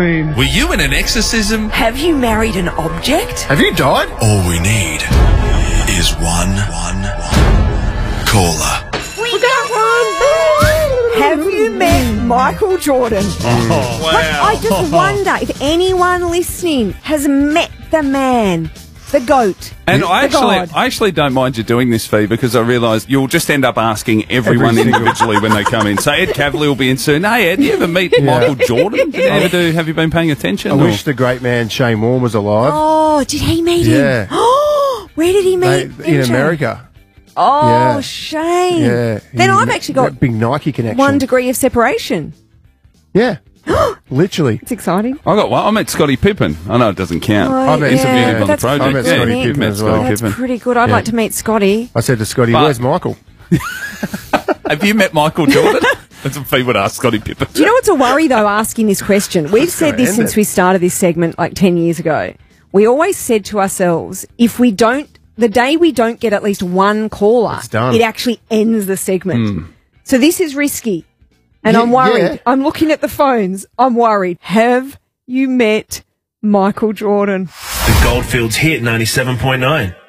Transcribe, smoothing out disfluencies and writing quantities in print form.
mean... Were you in an exorcism? Have you married an object? Have you died? All we need is one caller. We got one! Have you met Michael Jordan? Oh, wow. Like, I just wonder if anyone listening has met the man, the GOAT. And the I God. actually don't mind you doing this, Fee, because I realise you'll just end up asking everyone individually when they come in. So Ed Cavalier will be in soon. Hey, Ed, you ever meet Michael Jordan? Did you ever do? Have you been paying attention? I wish the great man Shane Warne was alive. Oh, did he meet him? Yeah. Oh, where did he meet In MJ? America. Oh, Yeah. Shane. Yeah. Then I've actually got that big Nike connection. 1 degree of separation. Yeah. Literally. It's exciting. I got one. I met Scottie Pippen. I know it doesn't count. Oh, I met Interviewed him on the that's project. I met pretty Scottie neat. Pippen met as well. Scottie That's Pippen. pretty good. I'd like to meet Scotty. I said to Scotty, But- where's Michael? Have you met Michael Jordan? That's what Fee would ask Scottie Pippen. Do you know what's a worry, though, asking this question? We've said this end since it. we started this segment like 10 years ago. We always said to ourselves, if we don't, the day we don't get at least one caller, It's done. it actually ends the segment. So this is risky. And Yeah, I'm worried. yeah. I'm looking at the phones. I'm worried. Have you met Michael Jordan? The Goldfields hit 97.9.